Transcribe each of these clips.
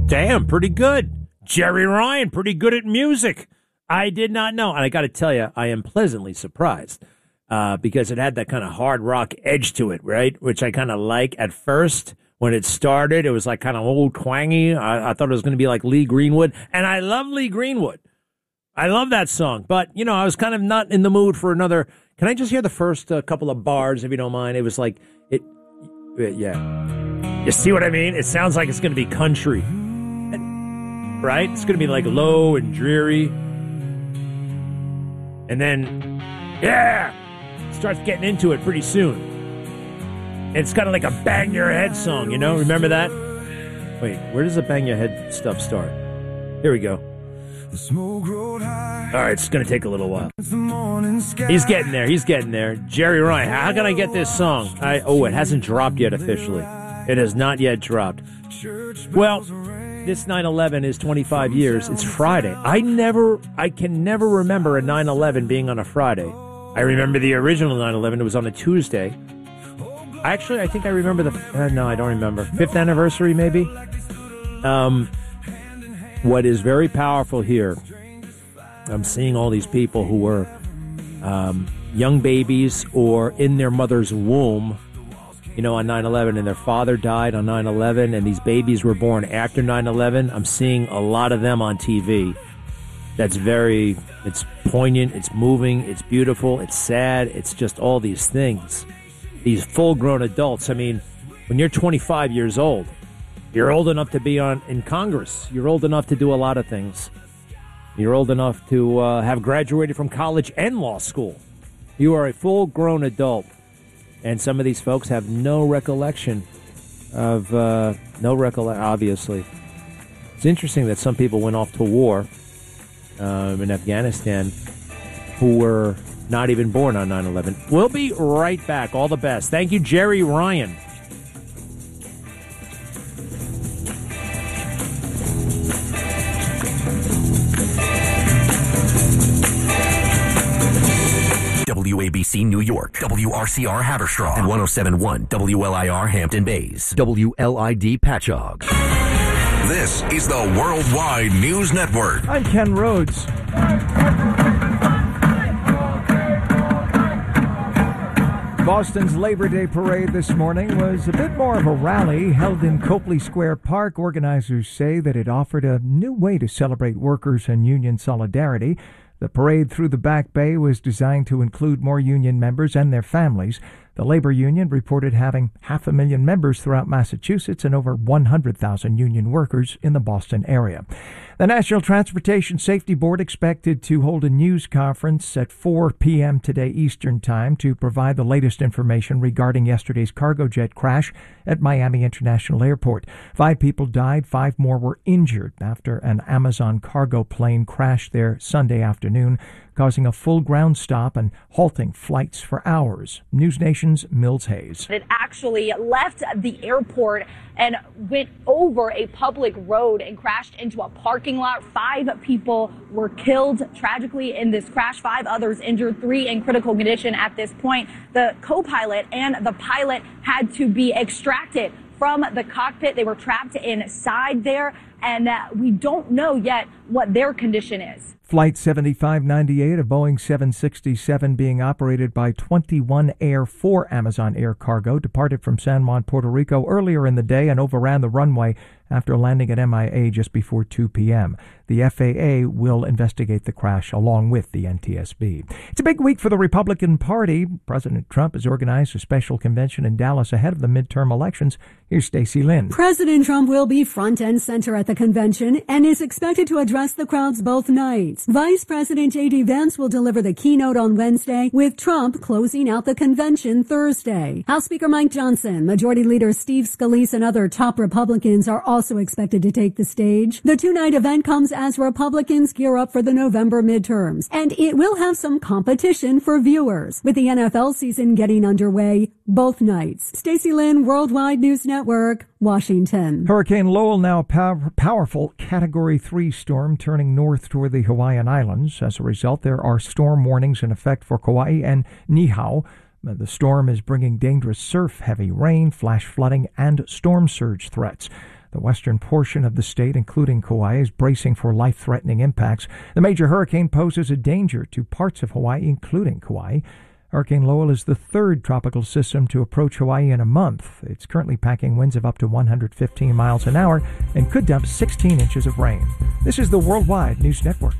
Damn, pretty good. Jerry Ryan, pretty good at music. I did not know. And I got to tell you, I am pleasantly surprised because it had that kind of hard rock edge to it, right? Which I kind of like at first. When it started, it was like kind of old twangy. I thought it was going to be like Lee Greenwood. And I love Lee Greenwood. I love that song. But, you know, I was kind of not in the mood for another. Can I just hear the first couple of bars, if you don't mind? It was like, yeah. You see what I mean? It sounds like it's going to be country. Right? It's going to be like low and dreary. And then, yeah, starts getting into it pretty soon. It's kind of like a bang your head song, you know? Remember that? Wait, where does the bang your head stuff start? Here we go. All right, it's going to take a little while. He's getting there. Jerry Ryan, how can I get this song? It hasn't dropped yet officially. It has not yet dropped. Well, this 9/11 is 25 years. It's Friday. I can never remember a 9/11 being on a Friday. I remember the original 9/11. It was on a Tuesday. Actually, I think I remember no, I don't remember. 5th anniversary, maybe? What is very powerful here, I'm seeing all these people who were young babies or in their mother's womb, you know, on 9/11, and their father died on 9/11, and these babies were born after 9/11. I'm seeing a lot of them on TV. It's poignant, it's moving, it's beautiful, it's sad, it's just all these things. These full-grown adults. I mean, when you're 25 years old, you're old enough to be in Congress. You're old enough to do a lot of things. You're old enough to have graduated from college and law school. You are a full-grown adult. And some of these folks have no recollection of, obviously. It's interesting that some people went off to war in Afghanistan who were not even born on 9/11. We'll be right back. All the best. Thank you, Jerry Ryan. WABC New York, WRCR Haverstraw, and 107.1 WLIR Hampton Bays, WLID Patchogue. This is the Worldwide News Network. I'm Ken Rhodes. Boston's Labor Day parade this morning was a bit more of a rally held in Copley Square Park. Organizers say that it offered a new way to celebrate workers and union solidarity. The parade through the Back Bay was designed to include more union members and their families. The labor union reported having 500,000 members throughout Massachusetts and over 100,000 union workers in the Boston area. The National Transportation Safety Board expected to hold a news conference at 4 p.m. today Eastern Time to provide the latest information regarding yesterday's cargo jet crash at Miami International Airport. 5 people died, 5 more were injured after an Amazon cargo plane crashed there Sunday afternoon, causing a full ground stop and halting flights for hours. News Nation's Mills Hayes. It actually left the airport and went over a public road and crashed into a parking lot. 5 people were killed tragically in this crash, 5 others injured, 3 in critical condition at this point. The co-pilot and the pilot had to be extracted from the cockpit. They were trapped inside there, and we don't know yet what their condition is. Flight 7598, a Boeing 767 being operated by 21 Air for Amazon Air Cargo, departed from San Juan, Puerto Rico earlier in the day and overran the runway after landing at MIA just before 2 p.m. The FAA will investigate the crash along with the NTSB. It's a big week for the Republican Party. President Trump has organized a special convention in Dallas ahead of the midterm elections. Here's Stacey Lynn. President Trump will be front and center at the convention and is expected to address the crowds both nights. Vice President J.D. Vance will deliver the keynote on Wednesday, with Trump closing out the convention Thursday. House Speaker Mike Johnson, Majority Leader Steve Scalise, and other top Republicans are also expected to take the stage. The 2-night event comes as Republicans gear up for the November midterms, and it will have some competition for viewers, with the NFL season getting underway both nights. Stacey Lynn, Worldwide News Network, Washington. Hurricane Lowell, now a powerful Category 3 storm, turning north toward the Hawaiian Islands. As a result, there are storm warnings in effect for Kauai and Niihau. The storm is bringing dangerous surf, heavy rain, flash flooding, and storm surge threats. The western portion of the state, including Kauai, is bracing for life-threatening impacts. The major hurricane poses a danger to parts of Hawaii, including Kauai. Hurricane Lowell is the third tropical system to approach Hawaii in a month. It's currently packing winds of up to 115 miles an hour and could dump 16 inches of rain. This is the Worldwide News Network.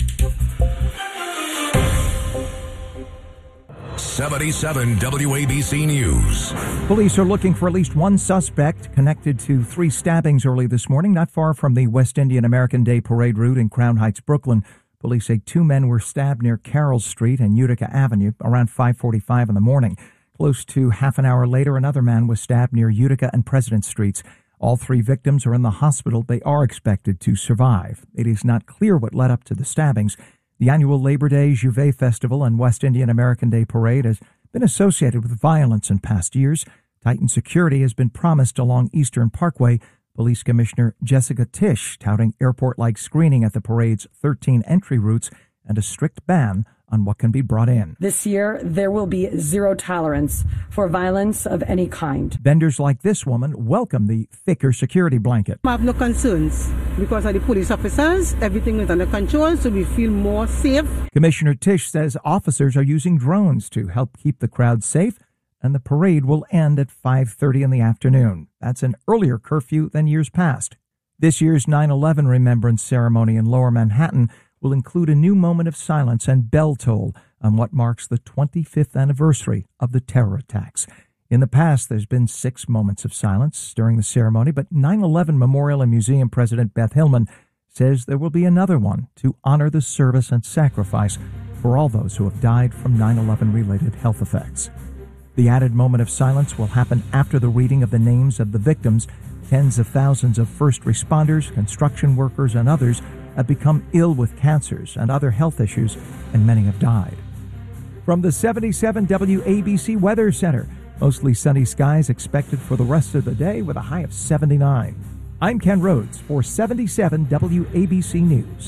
77 WABC News. Police are looking for at least one suspect connected to 3 stabbings early this morning, not far from the West Indian American Day Parade route in Crown Heights, Brooklyn. Police say 2 men were stabbed near Carroll Street and Utica Avenue around 5:45 in the morning. Close to half an hour later, another man was stabbed near Utica and President Streets. All 3 victims are in the hospital. They are expected to survive. It is not clear what led up to the stabbings. The annual Labor Day Juve Festival and West Indian American Day Parade has been associated with violence in past years. Tightened security has been promised along Eastern Parkway. Police Commissioner Jessica Tisch touting airport-like screening at the parade's 13 entry routes and a strict ban on what can be brought in. This year, there will be zero tolerance for violence of any kind. Vendors like this woman welcome the thicker security blanket. I have no concerns because of the police officers. Everything is under control, so we feel more safe. Commissioner Tisch says officers are using drones to help keep the crowd safe, and the parade will end at 5:30 in the afternoon. That's an earlier curfew than years past. This year's 9/11 remembrance ceremony in Lower Manhattan will include a new moment of silence and bell toll on what marks the 25th anniversary of the terror attacks. In the past, there's been 6 moments of silence during the ceremony, but 9/11 Memorial and Museum President Beth Hillman says there will be another one to honor the service and sacrifice for all those who have died from 9/11-related health effects. The added moment of silence will happen after the reading of the names of the victims. Tens of thousands of first responders, construction workers, and others have become ill with cancers and other health issues, and many have died. From the 77 WABC Weather Center, mostly sunny skies expected for the rest of the day with a high of 79. I'm Ken Rhodes for 77 WABC News.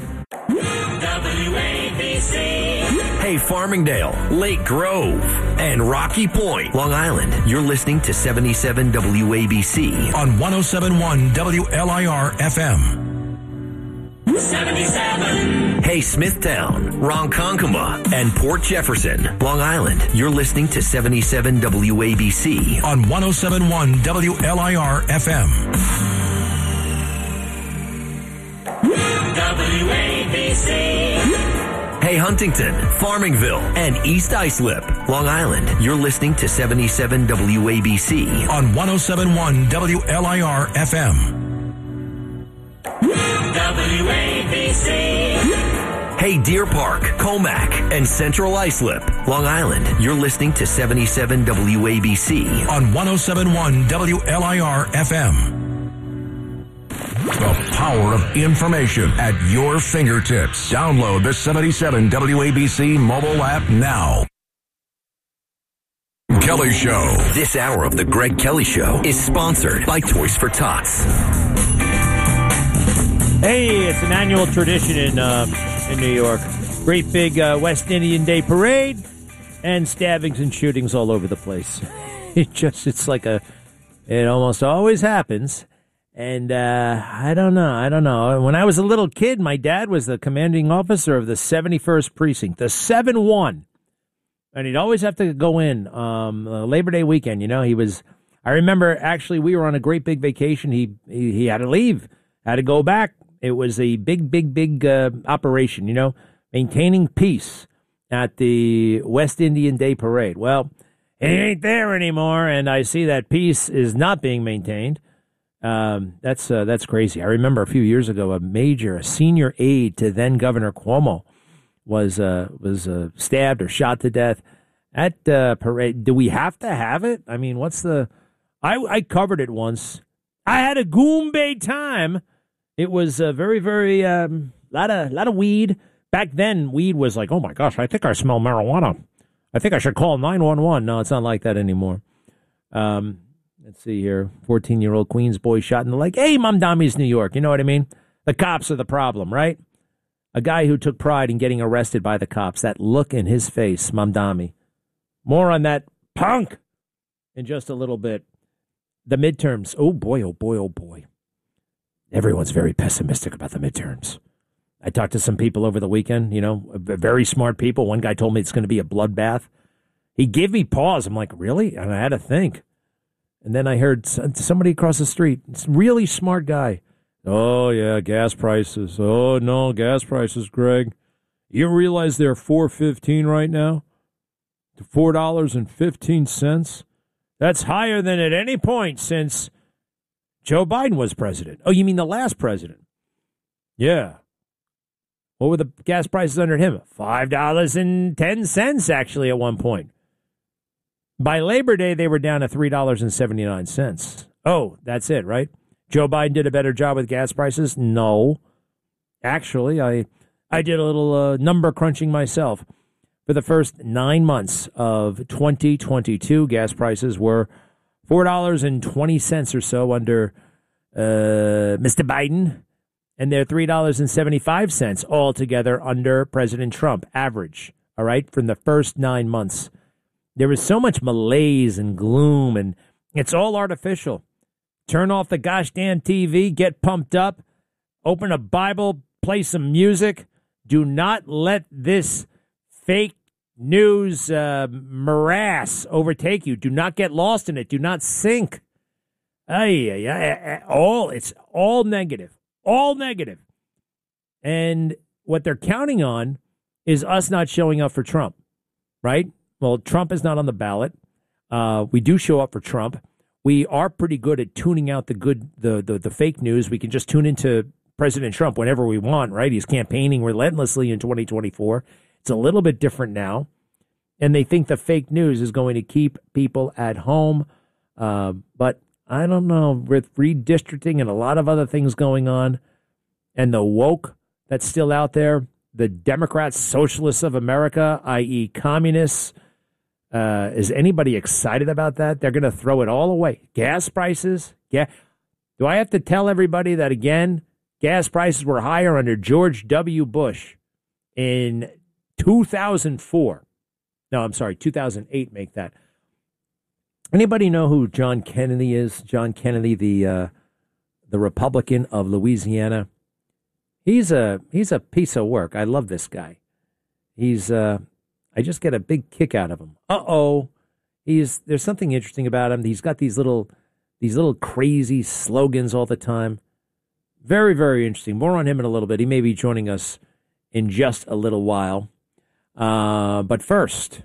WABC. Hey, Farmingdale, Lake Grove, and Rocky Point, Long Island. You're listening to 77 WABC on 107.1 WLIR FM. 77. Hey, Smithtown, Ronkonkoma, and Port Jefferson, Long Island. You're listening to 77 WABC on 107.1 WLIR FM. WABC. Hey, Huntington, Farmingville, and East Islip, Long Island. You're listening to 77 WABC on 107.1 WLIR FM. WABC. Hey, Deer Park, Comac, and Central Islip, Long Island. You're listening to 77 WABC on 107.1 WLIR FM. The power of information at your fingertips. Download the 77 WABC mobile app now. Kelly Show. This hour of the Greg Kelly Show is sponsored by Toys for Tots. Hey, it's an annual tradition in New York. Great big West Indian Day Parade and stabbings and shootings all over the place. It almost always happens. And I don't know. When I was a little kid, my dad was the commanding officer of the 71st Precinct, the 7-1. And he'd always have to go in Labor Day weekend. You know, I remember actually we were on a great big vacation. He had to leave, had to go back. It was a big operation, you know, maintaining peace at the West Indian Day Parade. Well, he ain't there anymore, and I see that peace is not being maintained. That's crazy. I remember a few years ago, a senior aide to then Governor Cuomo was stabbed or shot to death at parade. Do we have to have it? I mean, I covered it once. I had a Goombay time. It was very, very lot of weed. Back then, weed was like, oh my gosh, I think I smell marijuana. I think I should call 911. No, it's not like that anymore. Let's see here. 14-year-old Queens boy shot in the leg. Hey, Mamdami's New York. You know what I mean? The cops are the problem, right? A guy who took pride in getting arrested by the cops. That look in his face, Mamdami. More on that punk in just a little bit. The midterms. Oh, boy, oh, boy, oh, boy. Everyone's very pessimistic about the midterms. I talked to some people over the weekend, very smart people. One guy told me it's going to be a bloodbath. He gave me pause. I'm like, really? And I had to think. And then I heard somebody across the street, really smart guy. Oh, yeah, gas prices. Oh, no, gas prices, Greg. You realize they're $4.15 right now? To $4.15? That's higher than at any point since Joe Biden was president. Oh, you mean the last president? Yeah. What were the gas prices under him? $5.10 actually at one point. By Labor Day, they were down to $3.79. Oh, that's it, right? Joe Biden did a better job with gas prices? No. Actually, I did a little number crunching myself. For the first 9 months of 2022, gas prices were $4.20 or so under Mr. Biden, and they're $3.75 altogether under President Trump, average, all right, from the first 9 months. There was so much malaise and gloom, and it's all artificial. Turn off the gosh damn TV, get pumped up, open a Bible, play some music. Do not let this fake news morass overtake you. Do not get lost in it. Do not sink. It's all negative. All negative. And what they're counting on is us not showing up for Trump, right? Well, Trump is not on the ballot. We do show up for Trump. We are pretty good at tuning out the fake news. We can just tune into President Trump whenever we want, right? He's campaigning relentlessly in 2024. It's a little bit different now. And they think the fake news is going to keep people at home. But I don't know, with redistricting and a lot of other things going on, and the woke that's still out there, the Democrats, socialists of America, i.e. communists, is anybody excited about that? They're going to throw it all away. Gas prices? Do I have to tell everybody that again? Gas prices were higher under George W. Bush in 2004. No, I'm sorry, 2008, make that. Anybody know who John Kennedy is? John Kennedy, the Republican of Louisiana. He's a piece of work. I love this guy. I just get a big kick out of him. There's something interesting about him. He's got these little crazy slogans all the time. Very, very interesting. More on him in a little bit. He may be joining us in just a little while. But first,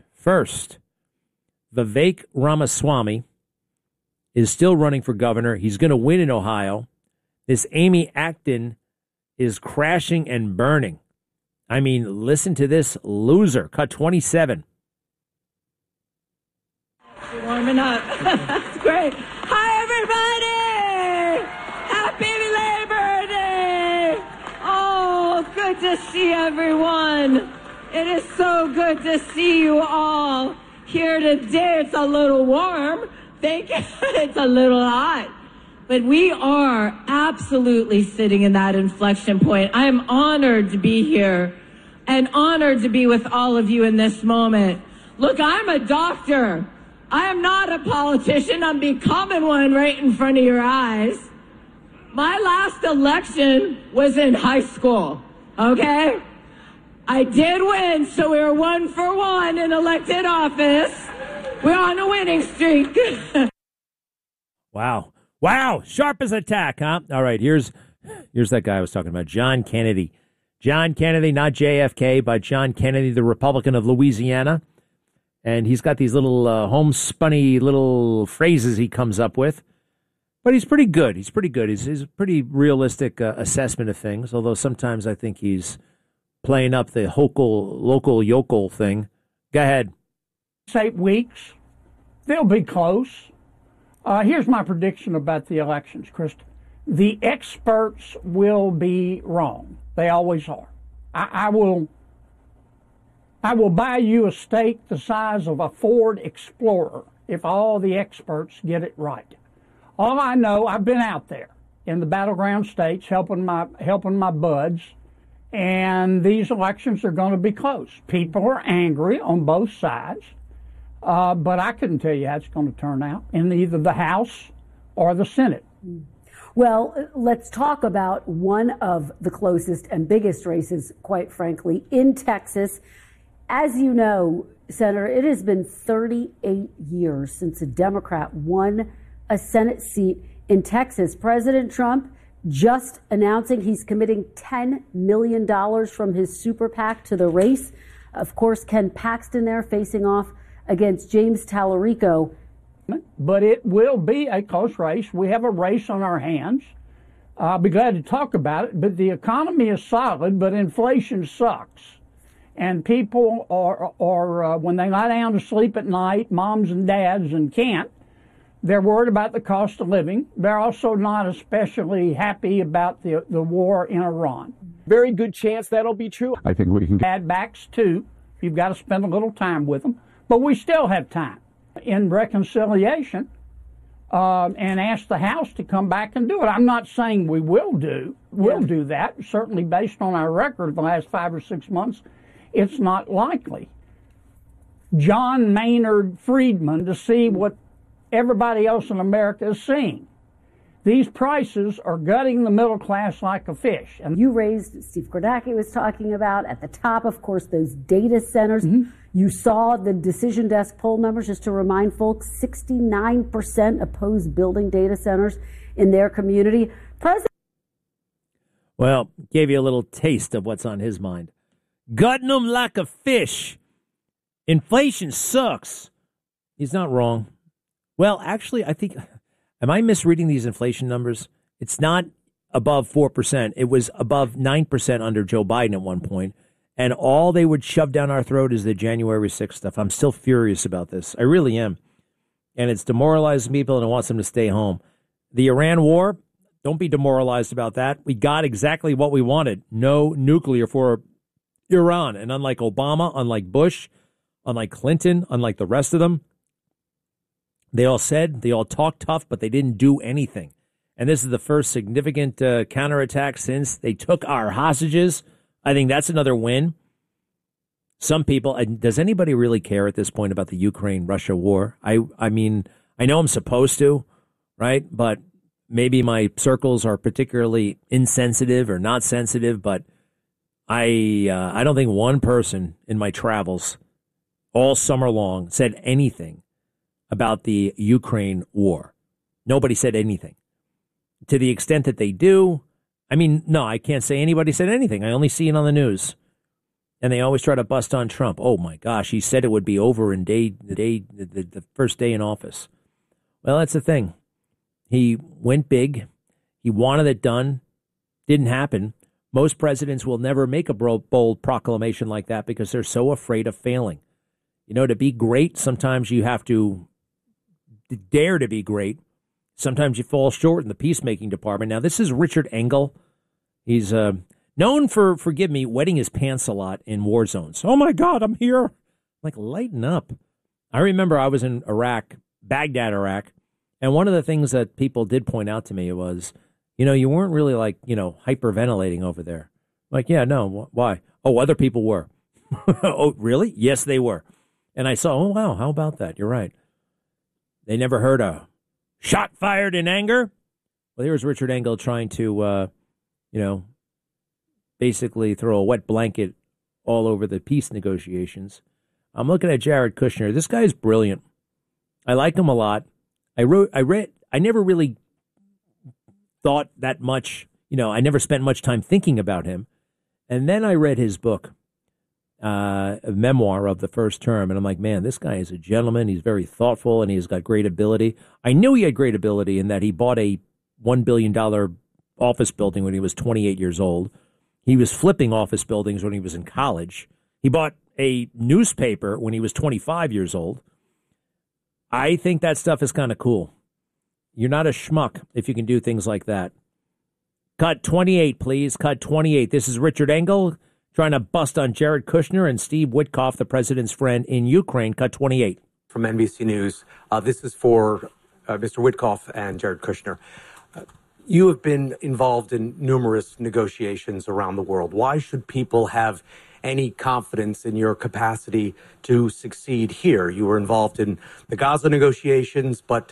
Vivek Ramaswamy is still running for governor. He's going to win in Ohio. This Amy Acton is crashing and burning. I mean, listen to this loser. Cut 27. You're warming up. That's great. Hi, everybody. Happy Labor Day. Oh, good to see everyone. It is so good to see you all here today. It's a little warm. Thank you. It's a little hot. But we are absolutely sitting in that inflection point. I am honored to be here and honored to be with all of you in this moment. Look, I'm a doctor. I am not a politician. I'm becoming one right in front of your eyes. My last election was in high school, okay? I did win, so we were 1 for 1 in elected office. We're on a winning streak. Wow. Sharp as a tack, huh? All right, here's that guy I was talking about, John Kennedy. John Kennedy, not JFK, but John Kennedy, the Republican of Louisiana. And he's got these little homespunny little phrases he comes up with. But he's pretty good. He's a pretty realistic assessment of things, although sometimes I think he's playing up the local yokel thing. Go ahead. 8 weeks. They'll be close. Here's my prediction about the elections, Krista. The experts will be wrong. They always are. I will buy you a steak the size of a Ford Explorer if all the experts get it right. All I know, I've been out there in the battleground states helping my buds, and these elections are going to be close. People are angry on both sides, but I couldn't tell you how it's going to turn out in either the House or the Senate. Well, let's talk about one of the closest and biggest races, quite frankly, in Texas. As you know, Senator, it has been 38 years since a Democrat won a Senate seat in Texas. President Trump just announcing he's committing $10 million from his super PAC to the race. Of course, Ken Paxton there facing off against James Tallarico. But it will be a close race. We have a race on our hands. I'll be glad to talk about it, but the economy is solid, but inflation sucks. And people are when they lie down to sleep at night, moms and dads, and can't, they're worried about the cost of living. They're also not especially happy about the war in Iran. Very good chance that'll be true. I think we can bad backs too. You've got to spend a little time with them, but we still have time in reconciliation and ask the House to come back and do it. I'm not saying we will do that. Certainly, based on our record the last 5 or 6 months, it's not likely. John Maynard Friedman to see what everybody else in America is seeing. These prices are gutting the middle class like a fish. And you raised, Steve Kordaki was talking about, at the top, of course, those data centers. Mm-hmm. You saw the Decision Desk poll numbers, just to remind folks, 69% oppose building data centers in their community. Well, gave you a little taste of what's on his mind. Gutting them like a fish. Inflation sucks. He's not wrong. Well, actually, I think, am I misreading these inflation numbers? It's not above 4%. It was above 9% under Joe Biden at one point. And all they would shove down our throat is the January 6th stuff. I'm still furious about this. I really am. And it's demoralizing people, and it wants them to stay home. The Iran war, don't be demoralized about that. We got exactly what we wanted. No nuclear for Iran. And unlike Obama, unlike Bush, unlike Clinton, unlike the rest of them, they all talked tough, but they didn't do anything. And this is the first significant counterattack since they took our hostages. I think that's another win. Some people, does anybody really care at this point about the Ukraine-Russia war? I mean, I know I'm supposed to, right? But maybe my circles are particularly insensitive or not sensitive, but I don't think one person in my travels all summer long said anything about the Ukraine war. Nobody said anything. To the extent that they do, I mean, no, I can't say anybody said anything. I only see it on the news. And they always try to bust on Trump. Oh, my gosh, he said it would be over in the first day in office. Well, that's the thing. He went big. He wanted it done. Didn't happen. Most presidents will never make a bold proclamation like that because they're so afraid of failing. You know, to be great, sometimes you have to dare to be great. Sometimes you fall short in the peacemaking department. Now, this is Richard Engel. He's known for, forgive me, wetting his pants a lot in war zones. Oh, my God, I'm here. Like, lighten up. I remember I was in Iraq, Baghdad, Iraq, and one of the things that people did point out to me was, you know, you weren't really like, you know, hyperventilating over there. Like, yeah, no, why? Oh, other people were. Oh, really? Yes, they were. And I saw, oh, wow, how about that? You're right. They never heard a shot fired in anger. Well, here's Richard Engel trying to, basically throw a wet blanket all over the peace negotiations. I'm looking at Jared Kushner. This guy's brilliant. I like him a lot. I never really thought that much, I never spent much time thinking about him. And then I read his book, a memoir of the first term, and I'm like, man, this guy is a gentleman. He's very thoughtful, and he's got great ability. I knew he had great ability in that he bought a $1 billion office building when he was 28 years old. He was flipping office buildings when he was in college. He bought a newspaper when he was 25 years old. I think that stuff is kind of cool. You're not a schmuck if you can do things like that. Cut 28, please. Cut 28. This is Richard Engel trying to bust on Jared Kushner and Steve Witkoff, the president's friend in Ukraine. Cut 28. From NBC News. This is for Mr. Witkoff and Jared Kushner. You have been involved in numerous negotiations around the world. Why should people have any confidence in your capacity to succeed here? You were involved in the Gaza negotiations, but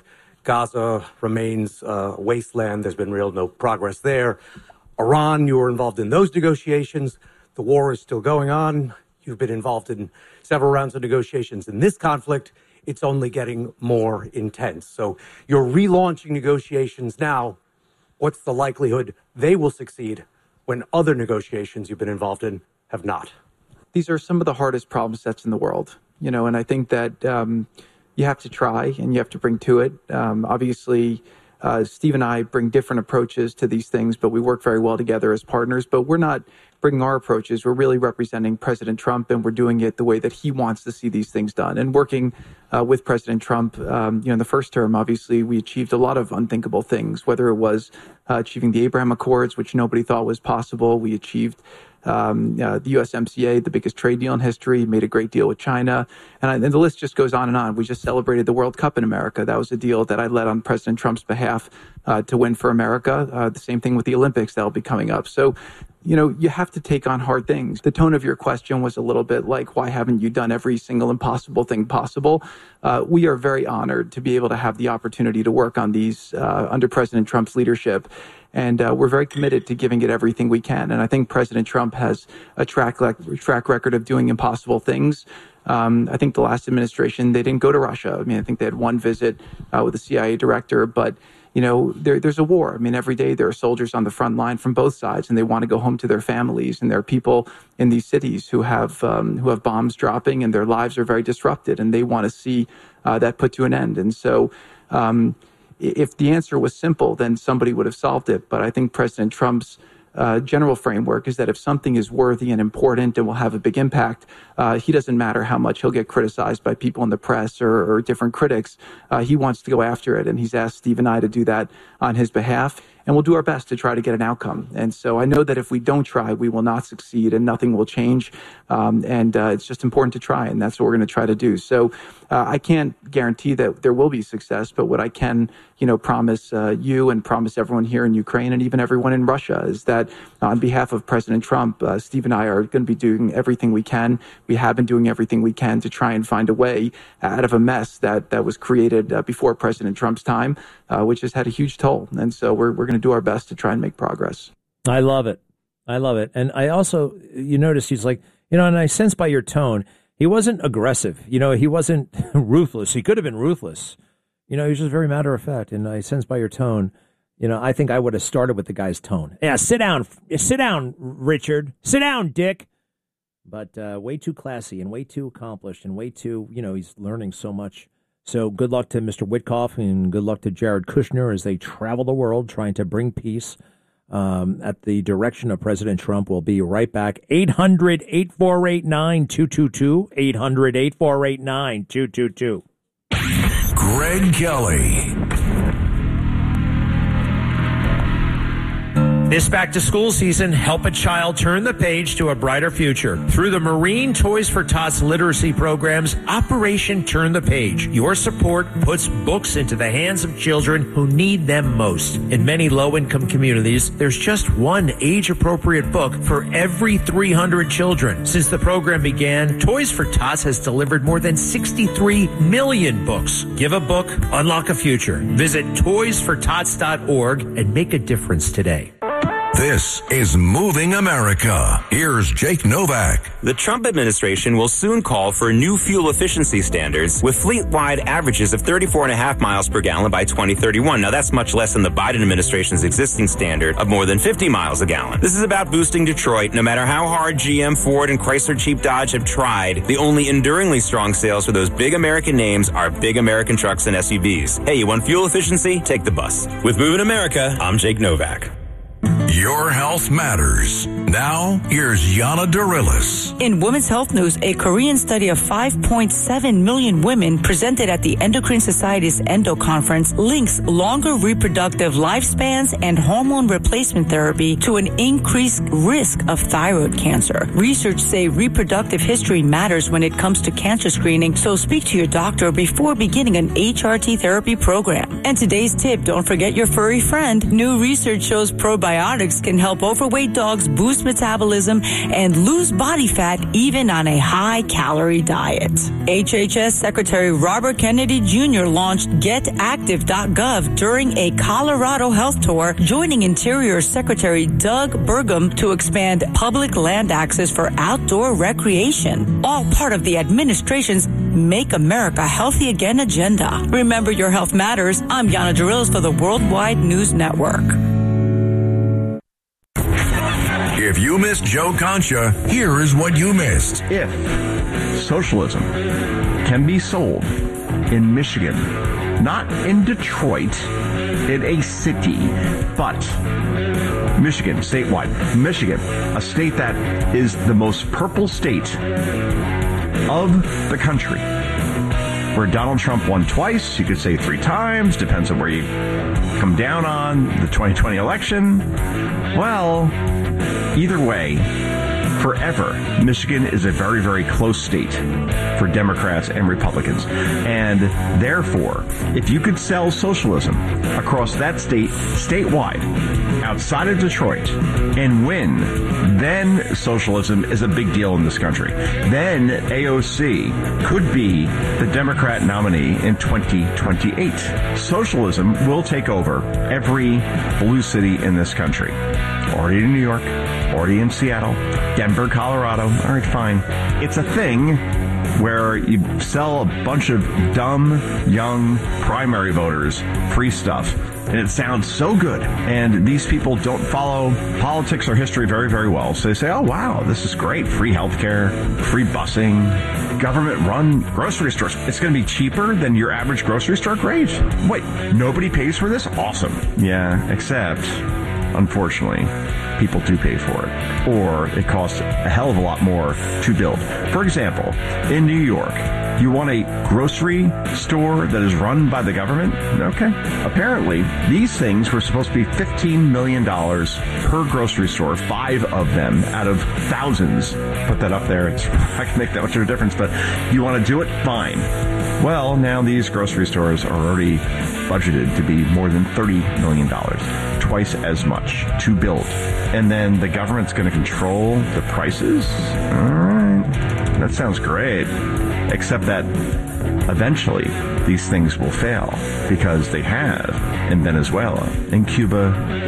Gaza remains a wasteland. There's been no progress there. Iran, you were involved in those negotiations. The war is still going on. You've been involved in several rounds of negotiations in this conflict. It's only getting more intense. So you're relaunching negotiations now. What's the likelihood they will succeed when other negotiations you've been involved in have not? These are some of the hardest problem sets in the world, and I think that you have to try and you have to bring to it. Obviously, Steve and I bring different approaches to these things, but we work very well together as partners. But we're not bringing our approaches. We're really representing President Trump, and we're doing it the way that he wants to see these things done. And working with President Trump, in the first term, obviously, we achieved a lot of unthinkable things, whether it was achieving the Abraham Accords, which nobody thought was possible. We achieved the USMCA, the biggest trade deal in history, made a great deal with China. And the list just goes on and on. We just celebrated the World Cup in America. That was a deal that I led on President Trump's behalf to win for America. The same thing with the Olympics that'll be coming up. So, you have to take on hard things. The tone of your question was a little bit like, why haven't you done every single impossible thing possible? We are very honored to be able to have the opportunity to work on these under President Trump's leadership. And we're very committed to giving it everything we can. And I think President Trump has a track record of doing impossible things. I think the last administration, they didn't go to Russia. I think they had one visit with the CIA director, but there's a war. Every day there are soldiers on the front line from both sides, and they want to go home to their families. And there are people in these cities who have bombs dropping, and their lives are very disrupted, and they want to see that put to an end. And so, if the answer was simple, then somebody would have solved it. But I think President Trump's general framework is that if something is worthy and important and will have a big impact, he doesn't matter how much he'll get criticized by people in the press or different critics. He wants to go after it. And he's asked Steve and I to do that on his behalf. And we'll do our best to try to get an outcome. And so I know that if we don't try, we will not succeed and nothing will change. It's just important to try. And that's what we're going to try to do. So I can't guarantee that there will be success. But what I can, promise you and promise everyone here in Ukraine and even everyone in Russia is that on behalf of President Trump, Steve and I are going to be doing everything we can. We have been doing everything we can to try and find a way out of a mess that was created before President Trump's time, which has had a huge toll. And so we're going to do our best to try and make progress. I love it. And I also, you notice he's like, and I sense by your tone, he wasn't aggressive. He wasn't ruthless. He could have been ruthless. He was just very matter of fact. And I sense by your tone, I think I would have started with the guy's tone. Yeah, sit down, Richard. Sit down, Dick. But way too classy and way too accomplished and way too, he's learning so much. So good luck to Mr. Witkoff and good luck to Jared Kushner as they travel the world trying to bring peace at the direction of President Trump. We'll be right back. 800-848-9222. 800-848-9222. Greg Kelly. This back-to-school season, help a child turn the page to a brighter future. Through the Marine Toys for Tots literacy programs, Operation Turn the Page. Your support puts books into the hands of children who need them most. In many low-income communities, there's just one age-appropriate book for every 300 children. Since the program began, Toys for Tots has delivered more than 63 million books. Give a book, unlock a future. Visit toysfortots.org and make a difference today. This is Moving America. Here's Jake Novak. The Trump administration will soon call for new fuel efficiency standards with fleet-wide averages of 34.5 miles per gallon by 2031. Now, that's much less than the Biden administration's existing standard of more than 50 miles a gallon. This is about boosting Detroit. No matter how hard GM, Ford, and Chrysler Jeep Dodge have tried, the only enduringly strong sales for those big American names are big American trucks and SUVs. Hey, you want fuel efficiency? Take the bus. With Moving America, I'm Jake Novak. Your health matters. Now, here's Yana Darilis. In Women's Health News, a Korean study of 5.7 million women presented at the Endocrine Society's Endo Conference links longer reproductive lifespans and hormone replacement therapy to an increased risk of thyroid cancer. Research say reproductive history matters when it comes to cancer screening, so speak to your doctor before beginning an HRT therapy program. And today's tip, don't forget your furry friend. New research shows probiotics products can help overweight dogs boost metabolism and lose body fat even on a high-calorie diet. HHS Secretary Robert Kennedy Jr. launched GetActive.gov during a Colorado health tour, joining Interior Secretary Doug Burgum to expand public land access for outdoor recreation, all part of the administration's Make America Healthy Again agenda. Remember, your health matters. I'm Yana Drills for the Worldwide News Network. If you missed Joe Concha, here is what you missed. If socialism can be sold in Michigan, not in Detroit, in a city, but Michigan, statewide. Michigan, a state that is the most purple state of the country, where Donald Trump won twice, you could say 3 times, depends on where you come down on the 2020 election. Well, either way, forever, Michigan is a very, very close state for Democrats and Republicans. And therefore, if you could sell socialism across that state, statewide, outside of Detroit, and win, then socialism is a big deal in this country. Then AOC could be the Democrat nominee in 2028. Socialism will take over every blue city in this country. Already in New York, already in Seattle, Denver, Colorado. All right, fine. It's a thing where you sell a bunch of dumb, young primary voters free stuff. And it sounds so good. And these people don't follow politics or history very, very well. So they say, oh, wow, this is great. Free healthcare, free busing, government-run grocery stores. It's going to be cheaper than your average grocery store? Great. Wait, nobody pays for this? Awesome. Yeah, except, unfortunately, people do pay for it. Or it costs a hell of a lot more to build. For example, in New York, you want a grocery store that is run by the government? Okay. Apparently, these things were supposed to be $15 million per grocery store, 5 of them out of thousands. Put that up there. It's not going to make that much of a difference, but you want to do it? Fine. Well, now these grocery stores are already budgeted to be more than $30 million, twice as much to build. And then the government's going to control the prices? All right. That sounds great. Except that eventually these things will fail because they have in Venezuela, in Cuba,